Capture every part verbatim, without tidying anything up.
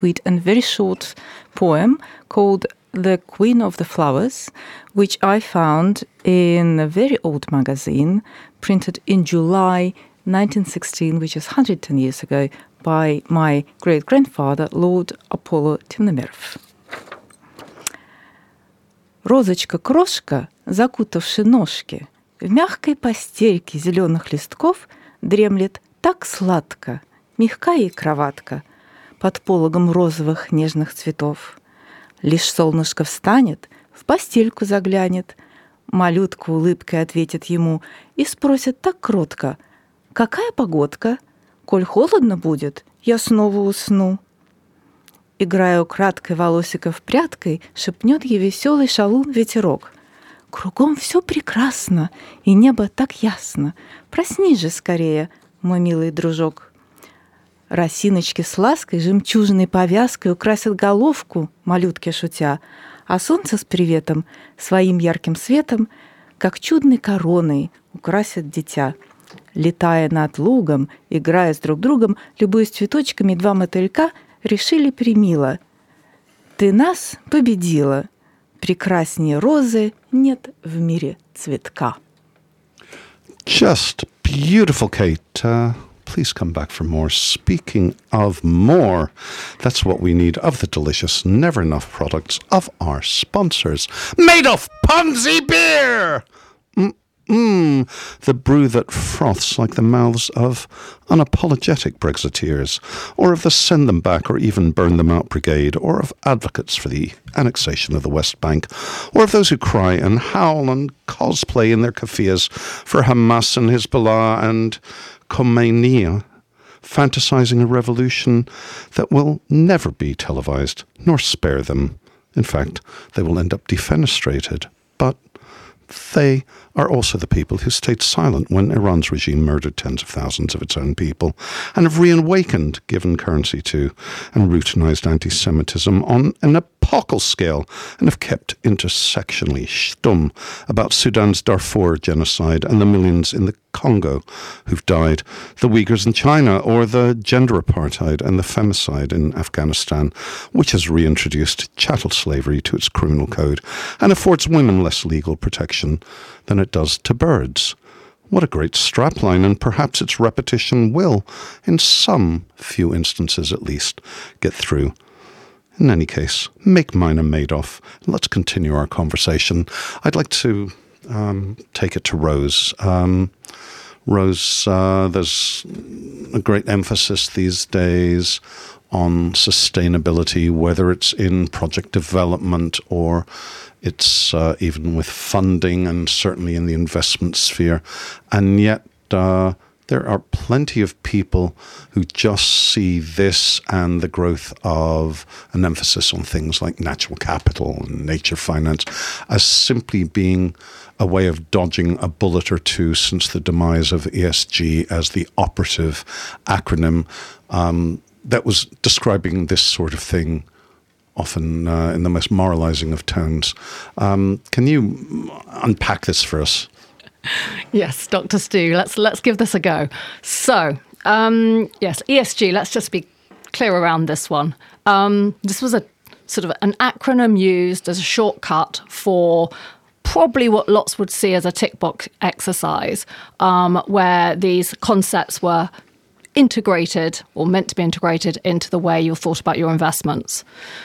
sweet and very short poem called The Queen of the Flowers, which I found in a very old magazine printed in July nineteen sixteen, which is one hundred ten years ago, by my great-grandfather, Lord Apollo Темномеров. Розочка-крошка, закутавши ножки, в мягкой постельке зеленых листков дремлет так сладко, мягкая и кроватка, под пологом розовых нежных цветов. Лишь солнышко встанет, в постельку заглянет, малютка улыбкой ответит ему и спросит так кротко: «Какая погодка? Коль холодно будет, я снова усну». Играя украдкой волосиков прядкой, шепнет ей веселый шалун ветерок: «Кругом все прекрасно, и небо так ясно. Проснись же скорее, мой милый дружок». Росиночки с лаской, жемчужной повязкой украсят головку, малютки шутя, а солнце с приветом, своим ярким светом, как чудной короной, украсят дитя. Летая над лугом, играя с друг другом, любуясь цветочками, два мотылька решили примило: «Ты нас победила, прекраснее розы нет в мире цветка». Just beautiful, Kate. Uh, please come back for more. Speaking of more, that's what we need of the delicious, never enough products of our sponsors. Madoff Ponzi Beer! Mmm, the brew that froths like the mouths of unapologetic Brexiteers, or of the Send Them Back or even Burn Them Out Brigade, or of advocates for the annexation of the West Bank, or of those who cry and howl and cosplay in their kafiyas for Hamas and Hezbollah and Khomeini, fantasizing a revolution that will never be televised, nor spare them. In fact, they will end up defenestrated. But they are also the people who stayed silent when Iran's regime murdered tens of thousands of its own people and have reawakened, given currency to, and routinized anti-Semitism on an epochal scale, and have kept intersectionally stum about Sudan's Darfur genocide and the millions in the Congo who've died, the Uyghurs in China, or the gender apartheid and the femicide in Afghanistan, which has reintroduced chattel slavery to its criminal code and affords women less legal protection than it does to birds. What a great strapline, and perhaps its repetition will, in some few instances at least, get through. In any case, make mine a Madoff. Let's continue our conversation. I'd like to um, take it to Rose. Um, Rose, uh, there's a great emphasis these days on sustainability, whether it's in project development or it's uh, even with funding and certainly in the investment sphere. And yet uh, there are plenty of people who just see this and the growth of an emphasis on things like natural capital and nature finance as simply being a way of dodging a bullet or two since the demise of E S G as the operative acronym um, that was describing this sort of thing, often uh, in the most moralizing of tones. Um, can you unpack this for us? Yes, Doctor Stu, let's let's give this a go. So, um, yes, E S G, let's just be clear around this one. Um, this was a sort of an acronym used as a shortcut for probably what lots would see as a tick box exercise, um, where these concepts were integrated or meant to be integrated into the way you thought about your investments.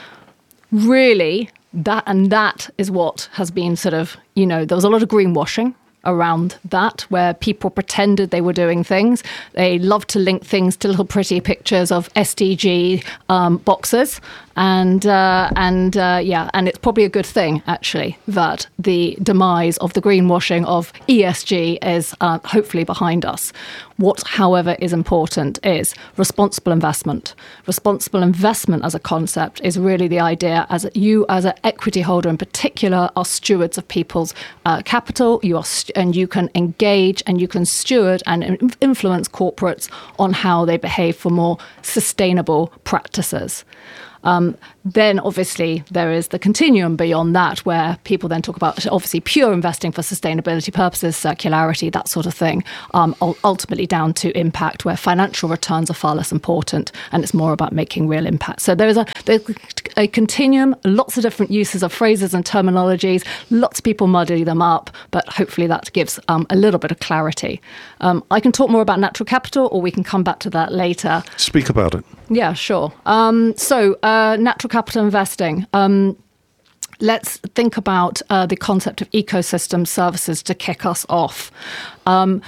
Really, that and that is what has been sort of, you know, there was a lot of greenwashing around that, where people pretended they were doing things. They loved to link things to little pretty pictures of S D G um, boxes. And, uh, and uh, yeah, and it's probably a good thing, actually, that the demise of the greenwashing of E S G is uh, hopefully behind us. What, however, is important is responsible investment. Responsible investment as a concept is really the idea as you, as an equity holder in particular, are stewards of people's uh, capital. You are, st- and you can engage and you can steward and influence corporates on how they behave for more sustainable practices. Um, Um, then obviously there is the continuum beyond that, where people then talk about obviously pure investing for sustainability purposes, circularity, that sort of thing, um, ultimately down to impact, where financial returns are far less important and it's more about making real impact. So there's a, there's a continuum, lots of different uses of phrases and terminologies, lots of people muddy them up, but hopefully that gives um, a little bit of clarity. Um, I can talk more about natural capital, or we can come back to that later. Speak about it. Yeah, sure. Um, so uh, natural capital investing. Um, let's think about uh, the concept of ecosystem services to kick us off. Um,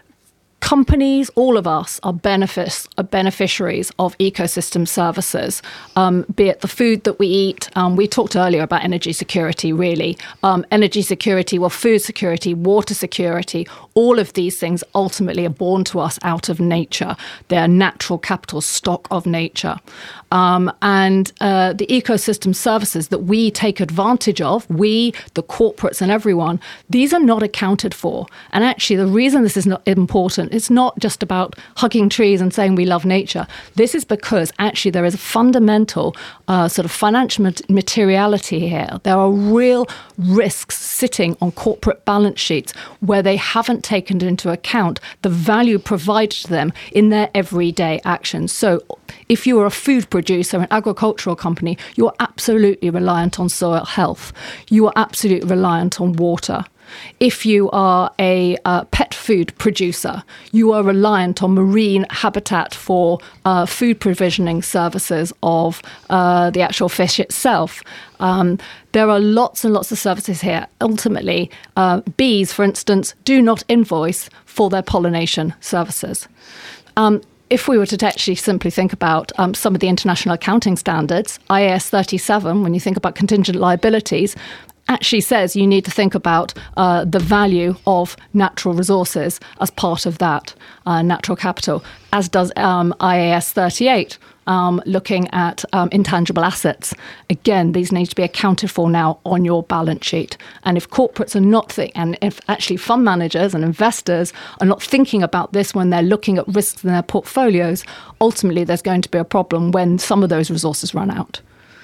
Companies, all of us, are, benefits, are beneficiaries of ecosystem services, um, be it the food that we eat. Um, we talked earlier about energy security, really. Um, energy security, well, food security, water security, all of these things ultimately are born to us out of nature. They're natural capital, stock of nature. Um, and uh, the ecosystem services that we take advantage of, we, the corporates and everyone, these are not accounted for. And actually, the reason this is not important, it's not just about hugging trees and saying we love nature. This is because actually there is a fundamental uh, sort of financial materiality here. There are real risks sitting on corporate balance sheets where they haven't taken into account the value provided to them in their everyday actions. So if you are a food producer, an agricultural company, you are absolutely reliant on soil health. You are absolutely reliant on water. If you are a uh, pet food producer, you are reliant on marine habitat for uh, food provisioning services of uh, the actual fish itself. Um, there are lots and lots of services here. Ultimately, uh, bees, for instance, do not invoice for their pollination services. Um, If we were to actually simply think about um, some of the international accounting standards, I A S thirty-seven, when you think about contingent liabilities, actually says you need to think about uh, the value of natural resources as part of that uh, natural capital, as does um, I A S thirty-eight, um, looking at um, intangible assets. Again, these need to be accounted for now on your balance sheet. And if corporates are not think, and if actually fund managers and investors are not thinking about this when they're looking at risks in their portfolios, ultimately there's going to be a problem when some of those resources run out.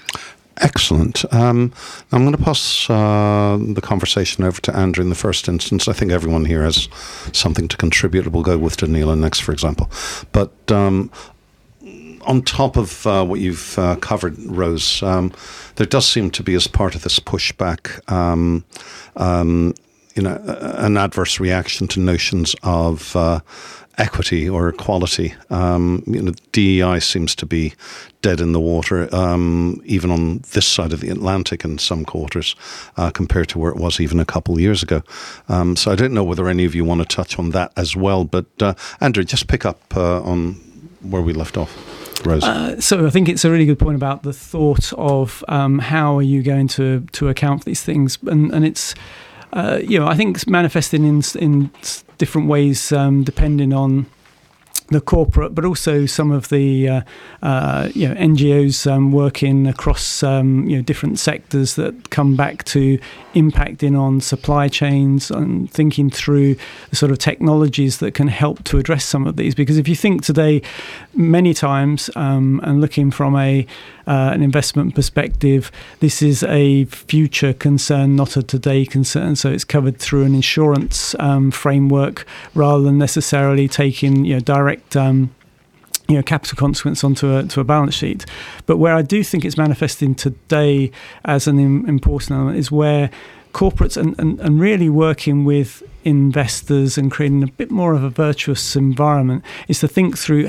Excellent. Um, I'm going to pass uh, the conversation over to Andrew in the first instance. I think everyone here has something to contribute. We'll go with Daniela next, for example. But um, on top of uh, what you've uh, covered, Rose, um, there does seem to be, as part of this pushback, um, um, you know, an adverse reaction to notions of uh, equity or equality. Um, you know, D E I seems to be dead in the water, um, even on this side of the Atlantic in some quarters, uh, compared to where it was even a couple of years ago. Um, so I don't know whether any of you want to touch on that as well. But uh, Andrew, just pick up uh, on where we left off. Rose. Uh, so I think it's a really good point about the thought of um, how are you going to to account for these things, and and it's uh, you know I think it's manifesting in in different ways um, depending on the corporate, but also some of the uh, uh, you know N G Os um, working across um, you know different sectors that come back to impacting on supply chains and thinking through the sort of technologies that can help to address some of these. Because if you think today, many times, um, and looking from a uh, an investment perspective, this is a future concern, not a today concern. So it's covered through an insurance um, framework rather than necessarily taking you know direct Um, you know, capital consequence onto a to a balance sheet. But where I do think it's manifesting today as an im- important element is where corporates and, and, and really working with investors and creating a bit more of a virtuous environment is to think through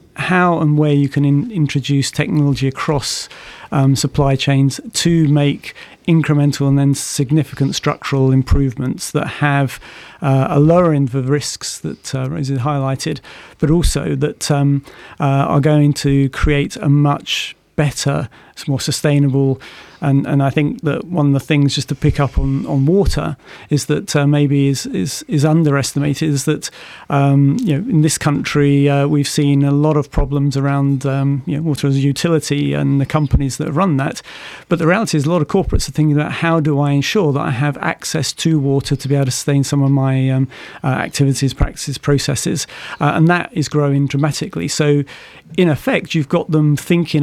how and where you can in, introduce technology across um, supply chains to make incremental and then significant structural improvements that have uh, a lowering of the risks that uh, Rose has highlighted, but also that um, uh, are going to create a much better, more sustainable. And, and I think that one of the things, just to pick up on, on water, is that uh, maybe is, is is underestimated, is that um, you know in this country uh, we've seen a lot of problems around um, you know, water as a utility and the companies that run that. But the reality is a lot of corporates are thinking about how do I ensure that I have access to water to be able to sustain some of my um, uh, activities, practices, processes, uh, and that is growing dramatically. So in effect, you've got them thinking about it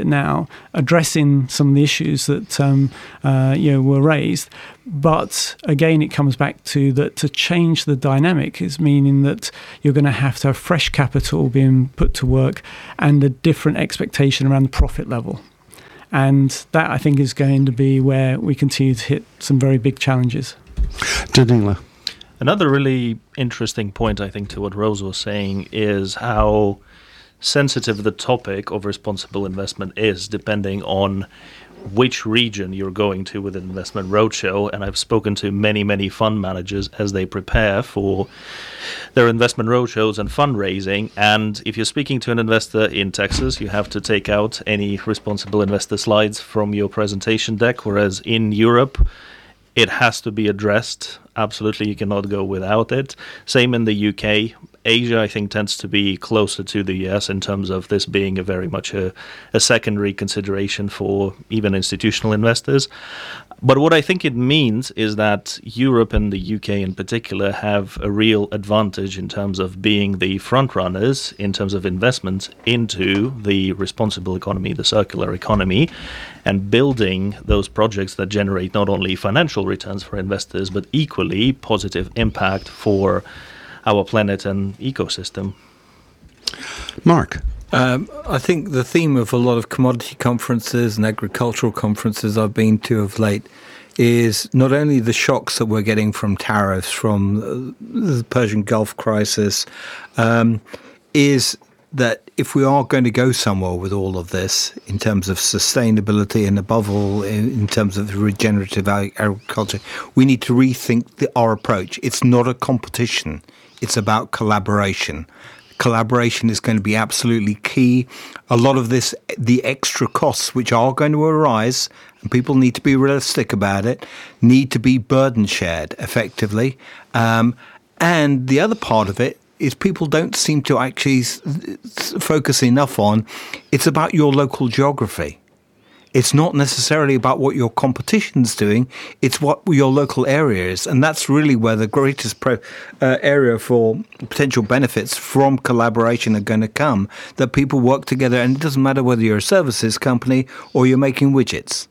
it now, addressing some of the issues that um, uh, you know were raised. But again, it comes back to that to change the dynamic is meaning that you're going to have to have fresh capital being put to work and a different expectation around the profit level. And that, I think, is going to be where we continue to hit some very big challenges. Danila. Another really interesting point, I think, to what Rose was saying is how sensitive the topic of responsible investment is, depending on which region you're going to with an investment roadshow. And I've spoken to many, many fund managers as they prepare for their investment roadshows and fundraising. And if you're speaking to an investor in Texas, you have to take out any responsible investor slides from your presentation deck, whereas in Europe, it has to be addressed. Absolutely, you cannot go without it. Same in the U K. Asia, I think, tends to be closer to the U S in terms of this being a very much a, a secondary consideration for even institutional investors. But what I think it means is that Europe and the U K in particular have a real advantage in terms of being the front runners in terms of investments into the responsible economy, the circular economy, and building those projects that generate not only financial returns for investors, but equally positive impact for our planet and ecosystem. Mark. Um, I think the theme of a lot of commodity conferences and agricultural conferences I've been to of late is not only the shocks that we're getting from tariffs, from the Persian Gulf crisis, um, is that if we are going to go somewhere with all of this in terms of sustainability and above all in, in terms of regenerative agriculture, we need to rethink the, our approach. It's not a competition. It's about collaboration. Collaboration is going to be absolutely key. A lot of this, the extra costs which are going to arise, and people need to be realistic about it, need to be burden shared effectively. Um, and the other part of it is people don't seem to actually focus enough on, it's about your local geography. It's not necessarily about what your competition's doing, it's what your local area is. And that's really where the greatest pro, uh, area for potential benefits from collaboration are going to come, that people work together. And it doesn't matter whether you're a services company or you're making widgets.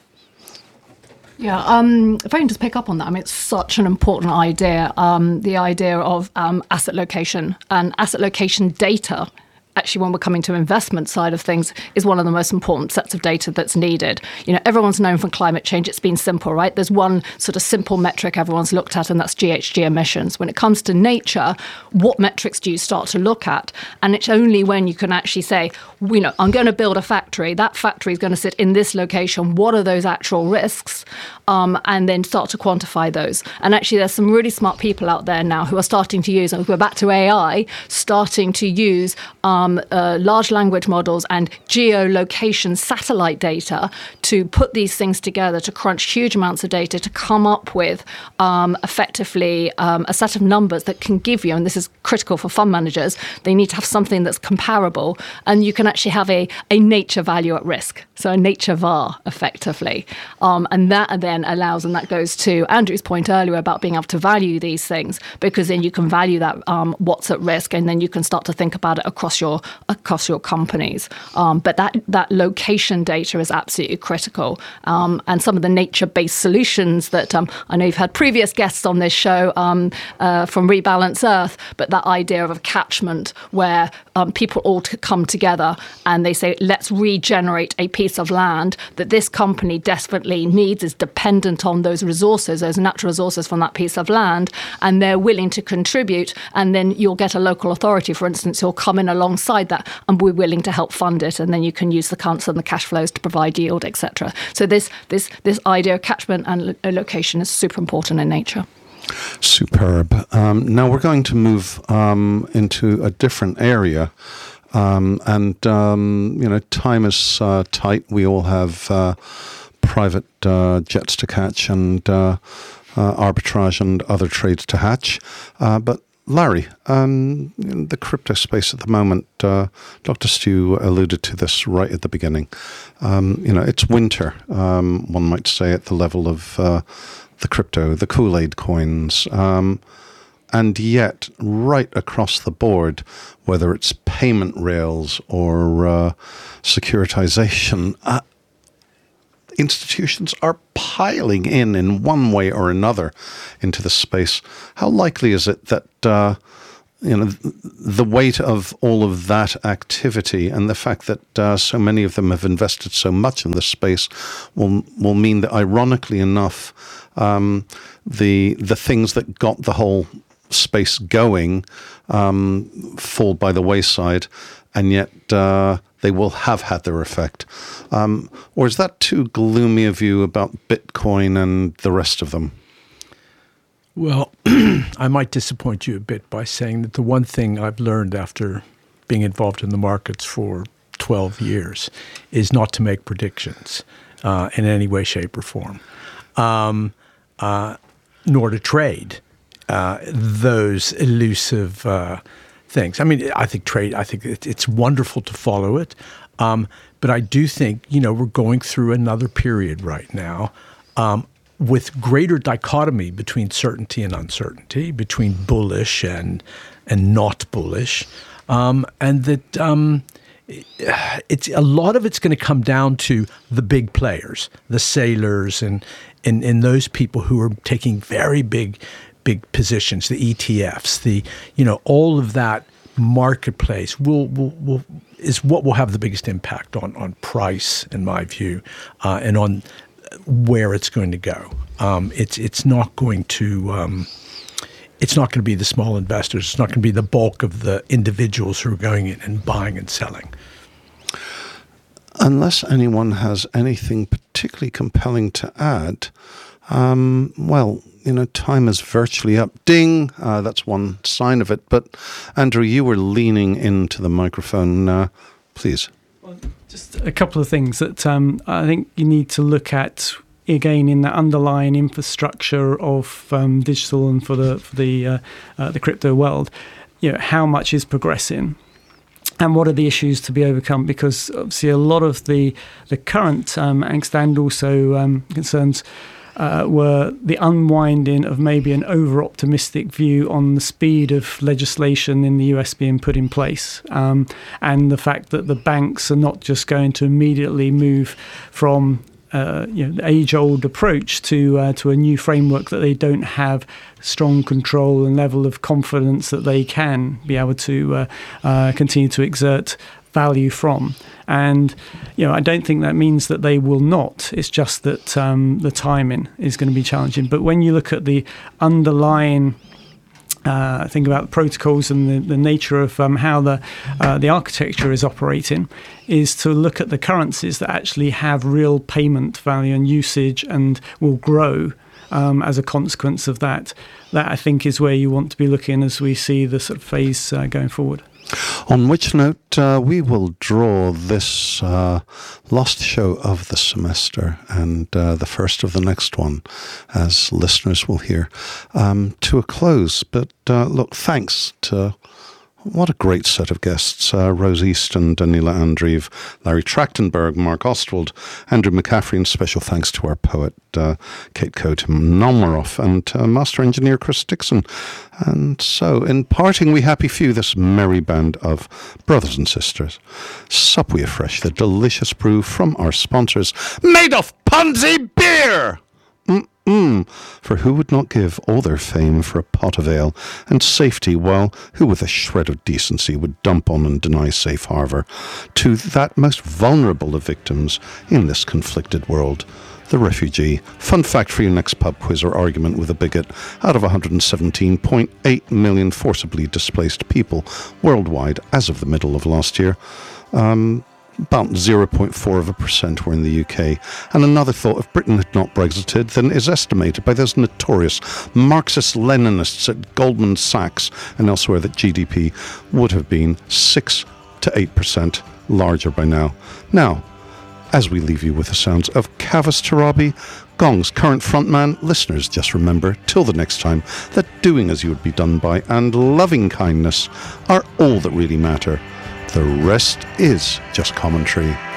Yeah, um, if I can just pick up on that, I mean, it's such an important idea, um, the idea of um, asset location and asset location data. Actually, when we're coming to investment side of things, is one of the most important sets of data that's needed. You know, everyone's known for climate change. It's been simple, right? There's one sort of simple metric everyone's looked at, and that's G H G emissions. When it comes to nature, what metrics do you start to look at? And it's only when you can actually say, you know, I'm going to build a factory. That factory is going to sit in this location. What are those actual risks? Um, and then start to quantify those. And actually, there's some really smart people out there now who are starting to use, and we're back to A I, starting to use um, Uh, large language models and geolocation satellite data to put these things together, to crunch huge amounts of data, to come up with um, effectively um, a set of numbers that can give you, and this is critical for fund managers, they need to have something that's comparable, and you can actually have a, a nature value at risk, so a nature V A R effectively. Um, and that then allows, and that goes to Andrew's point earlier about being able to value these things, because then you can value that um, what's at risk, and then you can start to think about it across your across your companies. Um, but that, that location data is absolutely critical. Um, and some of the nature-based solutions that um, I know you've had previous guests on this show um, uh, from Rebalance Earth, but that idea of a catchment where um, people all to come together and they say, let's regenerate a piece of land that this company desperately needs, is dependent on those resources, those natural resources from that piece of land, and they're willing to contribute. And then you'll get a local authority, for instance, who'll come in alongside that and we're willing to help fund it, and then you can use the council and the cash flows to provide yield, et cetera. So this this this idea of catchment and lo- location is super important in nature. Superb. Um, now we're going to move um, into a different area, um, and um, you know, time is uh, tight. We all have uh, private uh, jets to catch and uh, uh, arbitrage and other trades to hatch, uh, but Larry, um, in the crypto space at the moment, uh, Doctor Stu alluded to this right at the beginning. Um, you know, it's winter, um, one might say, at the level of uh, the crypto, the Kool-Aid coins. Um, and yet, right across the board, whether it's payment rails or uh, securitization, uh, institutions are piling in in one way or another into the space. How likely is it that uh, you know the weight of all of that activity and the fact that uh, so many of them have invested so much in this space will will mean that, ironically enough, um, the the things that got the whole space going um, fall by the wayside, and yet uh, they will have had their effect. Um, or is that too gloomy a view about Bitcoin and the rest of them? Well, I might disappoint you a bit by saying that the one thing I've learned after being involved in the markets for twelve years is not to make predictions uh, in any way, shape, or form, um, uh, nor to trade uh, those elusive uh, things. I mean, I think trade, I think it, it's wonderful to follow it, um, but I do think, you know, we're going through another period right now um, with greater dichotomy between certainty and uncertainty, between bullish and and not bullish, um, and that um, it's a lot of it's going to come down to the big players, the sailors, and and and those people who are taking very big, big positions, the E T Fs, the you know all of that marketplace will will will is what will have the biggest impact on on price, in my view, uh, and on where it's going to go. Um, it's it's not going to um, it's not going to be the small investors. It's not going to be the bulk of the individuals who are going in and buying and selling. Unless anyone has anything particularly compelling to add, um, well, you know, time is virtually up. Ding! Uh, that's one sign of it. But Andrew, you were leaning into the microphone. Uh, please. Just a couple of things that um, I think you need to look at again in the underlying infrastructure of um, digital and for the for the uh, uh, the crypto world. You know, how much is progressing, and what are the issues to be overcome? Because obviously a lot of the the current um, angst and also um, concerns Uh, were the unwinding of maybe an over-optimistic view on the speed of legislation in the U S being put in place, um, and the fact that the banks are not just going to immediately move from uh, you know, the age-old approach to uh, to a new framework that they don't have strong control and level of confidence that they can be able to uh, uh, continue to exert value from. And you know, I don't think that means that they will not. It's just that um, the timing is going to be challenging. But when you look at the underlying uh, think about the protocols and the, the nature of um, how the uh, the architecture is operating, is to look at the currencies that actually have real payment value and usage and will grow um, as a consequence of that. That, I think, is where you want to be looking as we see the sort of phase uh, going forward. On which note, uh, we will draw this uh, last show of the semester and uh, the first of the next one, as listeners will hear, um, to a close. But uh, look, thanks to what a great set of guests. Uh, Rose Easton, Daniela Andreev, Larry Trachtenberg, Mark Ostwald, Andrew McCaffrey, and special thanks to our poet, uh, Kate Cote-Nomaroff, and uh, master engineer, Chris Dixon. And so, in parting, we happy few this merry band of brothers and sisters. Sup we afresh the delicious brew from our sponsors, made of Ponzi beer! Mm, for who would not give all their fame for a pot of ale and safety, while who with a shred of decency would dump on and deny safe harbour to that most vulnerable of victims in this conflicted world, the refugee? Fun fact for your next pub quiz or argument with a bigot: out of one hundred seventeen point eight million forcibly displaced people worldwide as of the middle of last year, um, about zero point four of a percent were in the U K. And another thought, if Britain had not Brexited, then is estimated by those notorious Marxist-Leninists at Goldman Sachs and elsewhere that G D P would have been six to eight percent larger by now. Now, as we leave you with the sounds of Kavus Tarabi, Gong's current frontman, listeners, just remember, till the next time, that doing as you would be done by and loving kindness are all that really matter. The rest is just commentary.